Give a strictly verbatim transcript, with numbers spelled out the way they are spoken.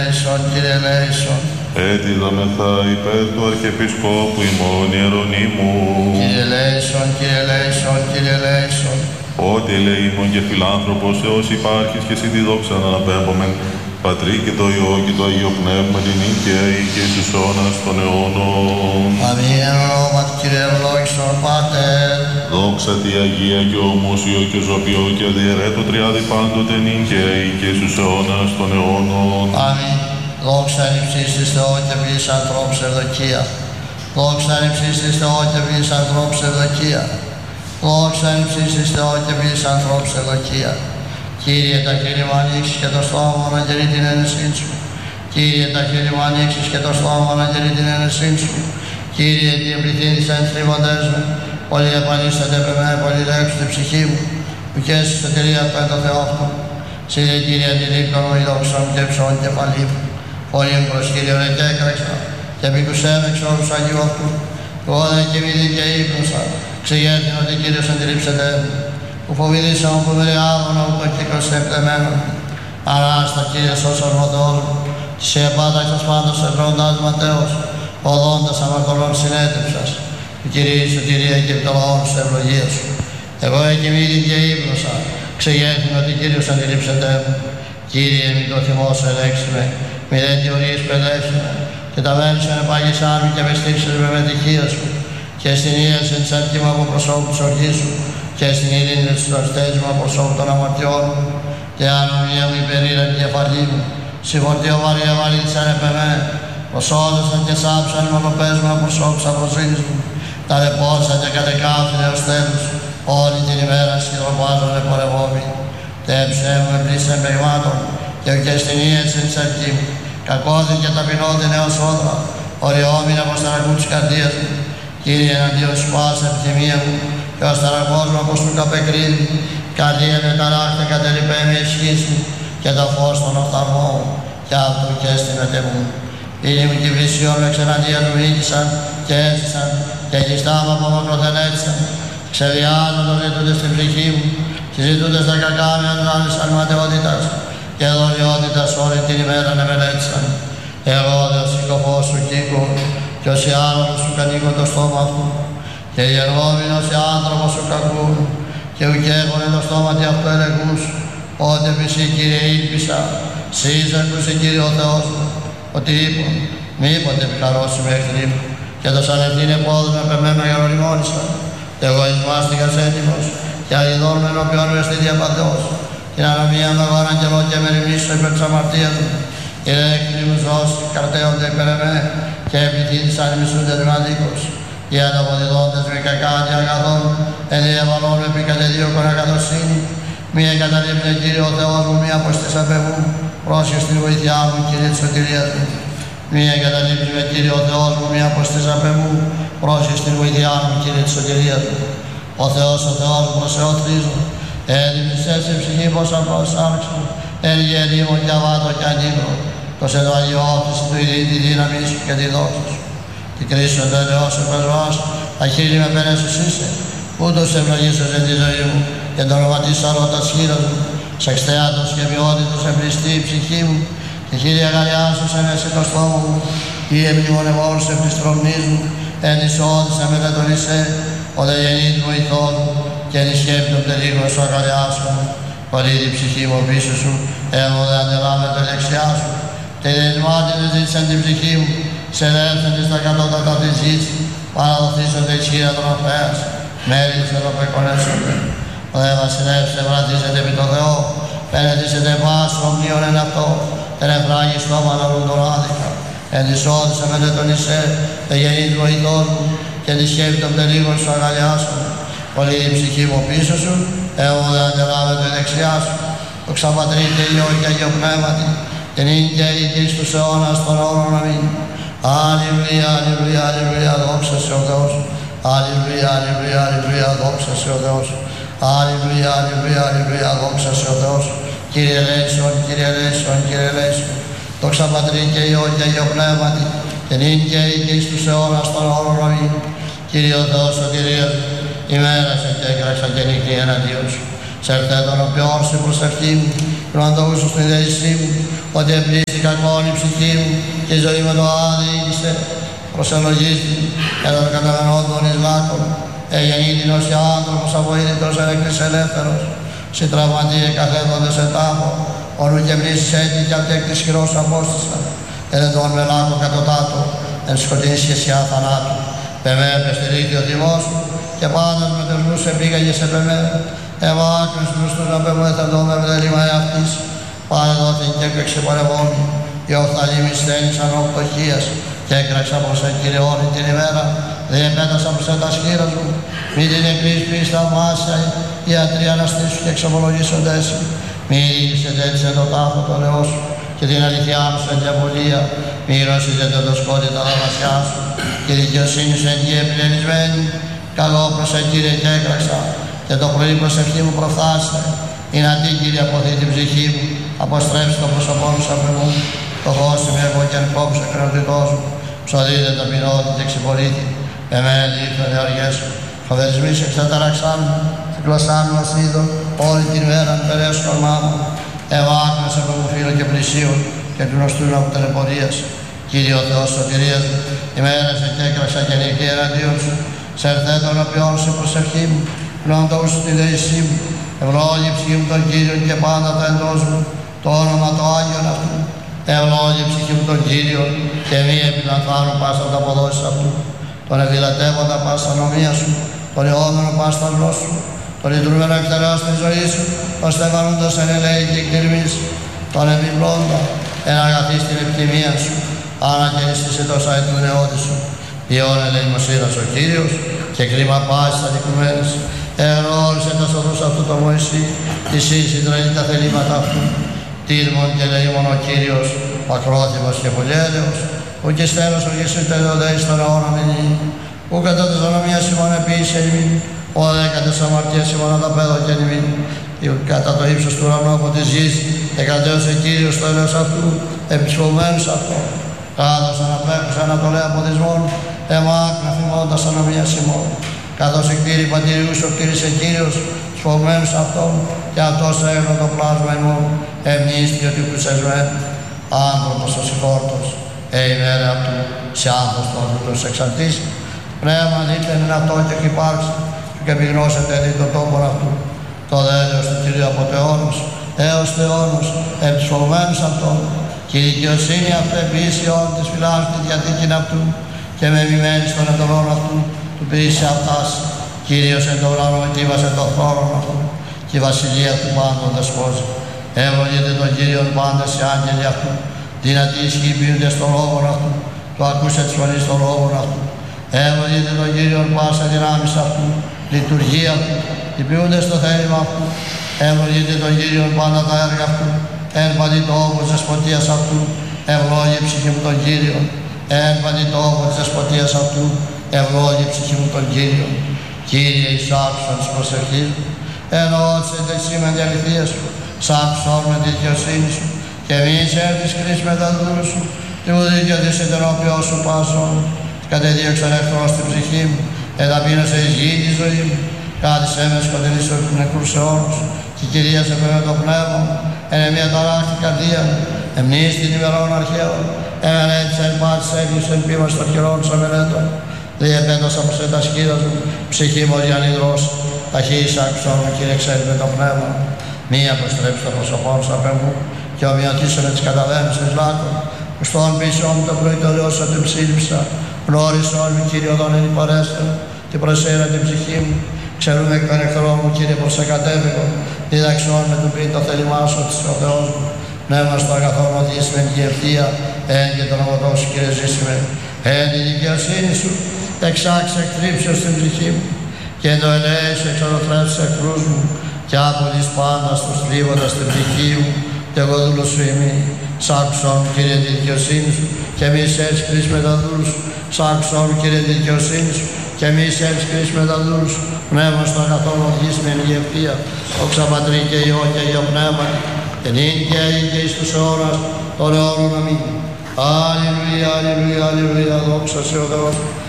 Κύριε ελέησον. Έτιδαμεθα υπέρ του Αρχιεπισκόπου ημών Ιερονύμου. Κύριε ελέησον, Κύριε ελέησον, Κύριε ελέησον. Ότι ελεήμων και φιλάνθρωπος έως υπάρχεις και εσύ τη δόξα να αναπέμπομεν, Πατρί και το Υιό και το Αγίο Πνεύμα την νίκαια ή και στους αιώνας των αιώνων. Αμήν εν ονόματι Κύριε ευλόγησον Πάτερ. Δόξα τη Αγία και ομούσιο και ζωπιό και διαιρέτω τριάδι πάντοτε νίκαια ή και στους αιώνας των αιώνων. Αμήν. Δόξα εν υψίστης Θεό και ποιης ανθρώπους ευδοκία. Δόξα εν υψίστης Θεό και ποιης ανθρώπους ευδοκία. Δόξα εν υψίστης Θεό και ποιης ανθρώπους ευδοκία. Κύριε, τα χείλη μου ανοίξεις και το στόμα μου αναγγελεί την ένεσή σου. Κύριε, τα χείλη μου ανοίξεις και το στόμα μου αναγγελεί την ένεσή σου. Κύριε, τι εμπληθύνθησαν οι θρύβοντες μου. Πολύ επανίσταται με μένα, πολύ ρέξου την ψυχή μου. Που και στη σωτηρία του εν το Θεό αυτό. Σύνε, Κύριε, αντιλήπτον μου, η δόξα μου και ψώνει και παλί μου. Πολύ μου προς Κύριον εκέκραξα και επικουσέμαι εξ όρους Αγίου αυτού. Εγώ δεν κοιμήθη και ύπνωσα. Ξεγέρθην ότι Κύριος αντιλήψεται μου. Που φοβηθήσαμε που μυριάδωνα ούτω κύκλος εμπλεμένων. Ανάστα Κύριε σώσον ο Θεός μου. Της επάταξας πάντως ευρώντας ματέως. Οδόντας αμαρτωλών συνέτευξας. Του Κυρίου σωτηρία και το λαό σου ευλογία σου. Εγώ εκοιμήθη και ύπνωσα. Ξεγέρθην ότι Κύριος αντιλήψεται μου. Κύριε, μη το θυμός ελέξει με. Μη δε τιωρείς παιδεύσει με. Και τα μέλη σου ενεπάγησάν μου και με στήξεις με μετυχία σου. Και στην ίαση της αρκήμα από προσώπου της οργής σου. Και στην ειρήνη της προστέζης μου από προσώπου των αμαρτιών μου. Και ανομία μου υπερήρα την κεφαλή μου. Συγχωρτίο βαρύ βαρύτησαν επ' εμέ. Προσόδωσαν και σάψαν οι μονοπές μου από προσώπου της απροσύνης μου. Τα ρεπόσαν και κατεκάφθηνε ως τέλους. Όλη την ημέρα σκυδροπάζονται πορευόμοι. Τέψε μου εμπλήσεν παιγμάτων. Και ουκε στην ίεση της αρκή μου. Κακώθην και ταπεινώθην έως όδρα. Οριόμην από σταρακού της καρδίας μου. Κύριε, εναντίον σου πάσα επιθυμία μου. Και ο σταρακός μου από σου καπεκρίνει. Καρδία με ταράχτε κατελειπέ με ισχύσει. Και το φως των οφθαλμών μου. Και αυτού και έστειμετε μου. Φίλοι μου και βρυσιών με ξεναντία του νίκησαν και έζησαν. Και γιστά μου από μακροθενέτησαν. Ξεδιάζουν τον λειτούνται στην ψυχή μου. Και ζητούνται στα κακά με ανάλυσαν ματαιότητας. Και δολιότητας όλη την ημέρα με μελέτησαν. Εγώ δε ο συκοφός σου κύκο. Και ως οι άνθρωπος σου κανίκω το στόμα αυτού. Και οι εργόμενος οι άνθρωπος σου κακούν. Και ουκέχονται το στόμα τι αυτό ελεγούς. Ότε πισή Κύριε ήλπισα. Σεις ακούσε Κύριε ο Θεός μου. Ότι είπαν μήποτε επικαρώσει με εχθροί μου. Και το σαλευτήν επόδουν με πεμένα γερονιμόνισαν. Και εγώ εις μάστιγας έτοιμος. Και αλληδόν με ενώπιον με στη διαπαντός. Την ανομία με εγώ αγγελώ και με ρημίσω υπέρ της αμαρτίας μου. Οι ρέκτροι μου ζώσει καρτέονται υπέρ εμέ. Και επιτύχησαν οι μισούνται του αδίκους. Οι ανταποδιδόντες με κακά και αγαθών. Εν διαβαλών με πικατεδίωκον αγαθοσύνη. Μη εγκαταλείπνε Κύριε ο Θεός μου, μη αποστής απ' εμού. Πρόσχες την βοήθειά μου, Κύριε της σωτηρίας μου. Μη εγκαταλείπνε Κύριε ο Θεός μου, μη αποστής απ' εμού. Πρόσχες την βοήθειά μου, Κύριε της σωτηρίας μου. Ο Θεός, ο Θεός μου, προς Θεό θρίζω. Έδιμησες η ψυχή πως απροσάρξω. Εν γερήμων και αβάτω και ανήκω. Το σε το αγιώθηση του ειδή τη δύναμη σου και τη δόξα σου. Την κρίση σου τελειώσου πεσβάς, τα χείλη με πενέσους είσαι. Ούτως ευλογήσες εν τη ζωή μου και το όνομα της σαρώτας χείρας μου. Σε ξτεάτος και μειότητος εμπληστεί η ψυχή μου. Και χίλια γαλιά σου σε μέση το στόμα μου. Ή εμπλημονευόνους επί της τρομνής μου. Εν εισόδησα με τον Ισέ, ο δε γεννήτ βοηθός μου. Και εν ισκέπτον τελίγων σου αγκαλιάσου μου. Πολύ την ψυχή μου πίσω σου, εγώ δε αντελάμε το δεξιά σου. Και δεν μάτινε ζήτησαν την ψυχή μου, σε ελεύθερη στα κατώτατα της γης, παραδοθήσονται η σχήρα των οφέας, μέλησε το πεκονέσονται. Ο δε βασιλεύς ευρατίζεται επί το Θεό, πενετήσεται βάσου ομνίων εν αυτό, εν εφράγει στόμα λαλούν τον άδικα. Εν της όδησα με τον Ισέ, δε γεννήτ βοηθός μου, και τη σκέπη των τελίγων σου αγκαλιάσου. Πολύ την ψυχή μου πίσω σου, εγώ δε αντελάβε το δεξιά σου. Το ξαπατρί και Υιό και Αγίο Πνεύματι, την ίνκια οίκη στους αιώνας των αιώνων αμήν. Αλληλουία, αλληλουία, αλληλουία, δόξα σε ο Θεός. Αλληλουία, αλληλουία, αλληλουία, δόξα σε ο Θεός. Αλληλουία, αλληλουία, αλληλουία, δόξα σε ο Θεός. Κύριε ελέησον, Κύριε ελέησον, Κύριε ελέησον. Το ξαπατρί και Υιό και Αγίο Πνεύματι, την ίνκια οίκη στους αιώνας των αιώνων αμήν. Κύριε ο Θεός σωτηρίας, ημέρασε και έκραξα και νύχτη εναντίον σου. Σε ερθέ τον οποίον σου προσευχή μου, γνωρίζοντας στην δέσμη μου, ότι εμπλήστηκα κακόν η ψυχή μου και η ζωή με το άδειγησε. Προσελογίστη, κατά το καταγανόντων εις λάκων, εγεννήτηνος και άνθρωπος αβοήθητος ελεκτής ελεύθερος, συντραυματίε καθέδοντες εν τάφο, όνου και βρήσεις έτη και απτέκτης χειρός απόστησα, ελεντών με λάκο κατωτάτω, εν σκοτεινή σχεσιά θανάτου. Πεμέ, πεστηρίχθη ο θυμός σου, και πάντως με τους νους επήγαγε σε πεμέ, ευάκρινς νους τους να πεμέθαντο με βδέλημα εαυτής, πάνε δόθην και έκρεξε πορευόμη, η οφθαλή μισθένησαν οφτωχίας, και έκραξα προς εν Κύριε όλη την ημέρα, διεπέτασα προς εν τα σχήρας μου, μη την εκκλείς πεις θαυμάσια, οι ιατροί αναστήσου και εξομολογήσοντες σου, μη ήγησετε έτσι εν το τάφο το νεό σου, και την αληθιά μου σε διαβολία, μη ρώσιζετε το σκότι τα δαμασιά σου, και δικαιοσύνη σου εν γη επιλελισμένη, καλό προς εν Κύριε και έκραξα, και το πρωί προσευχή μου προφθάστε, είναι αντί Κύριε αποθεί την ψυχή μου, αποστρέψει το πρόσωπό μου σαν μου, το χώσιμαι εγώ και αν κόψε κρεωτητός μου, ψωδίδε το πυρότη και ξυπολίτη, εμένα δείχνω οι οργές σου, φοβερισμείς εξαταραξάν μου, την κλωσάν μου ασίδω, όλη την μέρα περαίες κορμά μου, ευάκνες από μου φίλο και πλησίον και του γνωστού από τελεπορίας. Κύριε ο Θεός σωτηρίας μου, ημέρες και έκραξα και νυχτή εναντίον σου, σε ερθέ των οποίων σου προσευχή μου, γνώντος σου τη δέησή μου, ευλόγη ψυχή μου τον Κύριον και πάντα το εντός μου, το όνομα το Άγιον αυτού. Ευλόγη ψυχή μου τον Κύριο και μη επιλαμβάνουν πάσα τα αποδόσεις αυτού. Τον ευδηλατεύοντα πάσα νομία σου, τον αιώμενο πάσα τα γλώσσα σου, τον λειτουργμένο εκτελέω στη ζωή σου, τον στεφανούντος εν ελέη και εκτιρμής, τον επιπλώντα εν αγαθή στην επιθυμία σου, ανακαιριστήσε τόσα έτη του νεώτη σου. Ιών ελεημοσύνας ο Κύριος και κρίμα πάσης αδικουμένης. Εγνώρισε τα σωρούς αυτού το Μωυσή, της εις συντρέχει τα θελήματα αυτού. Τύρμον και ελεήμον ο Κύριος, ακρόθυμος και πολυέλεος, ουκ εις τέλος ο Ιησούς τελειοδέης των αιώνα μηνύει, ουκ κατά της ονομίας ημών επίησε ημίν, ο δέκατες αμαρτίες ημών ανταπέδω και ημίν, κατά το ύψος του ουρανού από της γης, εκατέωσε Κύριος το έλεος αυτού, επισχομένους αυτό. Κάδος αναπέκους ανατολέα από της μόν, εμάκνα θυμώντας ανομίας ημών. Καθώς εκτήρη πατηριούς ο κτήρισε Κύριος, σφωμένους αυτόν, και αυτός έγνω το πλάσμα ημών, εμνίστη ότι κουσεσμέν, άνθρωπος ο συγχόρτος, ε ημέρα αυτού, σε άνθρωπος τους εξαρτήσει. Πνεύμα δείτε είναι αυτό και έχει υπάρξει, και επιγνώσετε δει το τόπο αυτού. Το δέλεος του Κυρίου από τεόνους, έως τεόνους, εψφωμένους αυτόν, και η δικαιοσύνη αυτή επίσης όλη της φυλάς τη διαθήκη αυτού, και με μημένη στον εντολόν αυτού, του ποιήσε αυτάς, Κύριος εν το ουρανό ετοίμασε το θρόνο αυτού, και η βασιλεία του πάντων δεσπόζει. Ευλογείτε τον Κύριον πάντες οι άγγελοι αυτού, δυνατοί ισχύοι ποιούνται στον λόγο αυτού, του ακούσε της φωνής των λόγων αυτού. Ευλογείτε τον Κύριον πάσα δυνάμεις αυτού, λειτουργία του, και ποιούνται στο θέλημα αυτού. Ευλογείτε τον Κύριον πάντα τα έργα αυτού, εν παντή το όγκος της δεσποτείας αυτού, ευλόγη ψυχή μου τον Κύριον. Εν παντή το όγκος της δεσποτείας αυτού, ευλόγη ψυχή μου τον Κύριον. Κύριε εις άκουσον της προσευχής μου, εννοώσετε εσύ με την αληθεία σου, σ' με τη δικαιοσύνη σου, και μη εισέρθεις κρίση με τα δούλου σου, και μου δικαιωθείς τον οποίο σου πάσον, κατεδίωξαν εχθρός στην ψυχή μου, εταπείνωσε εις γη τη ζωή μου, κάθισέ με σκοτεινής του νεκρούς αιώνους, και κυρίασε με το πνεύμα μου, εν μια ταράχτη καρδία μου, εμνείς την ημερών αρχαίων, εμελέτησα εν πάτης έκλεισε εν πίμας των χειρών σου αμελέτων, διεπέτασα προς τα σκύρας μου, ψυχή μου διανυδρός, ταχύης άκουσον μου, Κύριε ξέρει με το πνεύμα μου, μη αποστρέψει το πρόσωπό σου απ' μου, και ομοιωτήσουν τις καταβαίνεις εις λάκων, που στον πίσω μου το πρωί το λιώσω την ψήλυψα, γνώρισον μου, Κύριε οδόν εν υπαρέστερ, την προσέρα την ψυχή μου, ξέρουμε εκ των εχθρών μου, Κύριε προς εκατέβηκον, διδαξόν με του πει το θέλημά σου της ο Θεός μου, πνεύμα στο αγαθόν οδείς με την ευθεία, εν και τον ομωτό σου, Κύριε ζήσιμε, εν τη δικαιοσύνη σου, εξάξε εκτρίψεως στην ψυχή μου, και εν το ελέησου εξορροφρεύσεις εχθρούς μου, και άπολης πάντα τους θλίβοντας την ψυχή μου, και εγώ δούλος σου ημί. Σ' άκουσον, Κύριε, τη δικαιοσύνη σου, και μη σε έχεις κρίση με τα δούλους σου. Σ' άκουσον, Κύριε, τη δικαιοσύνη σου, και μη σε έχεις κρίση με τα δούλους σου. Πνεύμα στο αγαθόν οδηγείς με η ευθεία, όξα Πατρί και Υιό και Υιό Πνεύμα, και νυν και αεί και εις τους αιώνας των αιώνων αμήν. Αλληλούια, αλληλούια, αλληλούια, δόξα σε ο Θεός.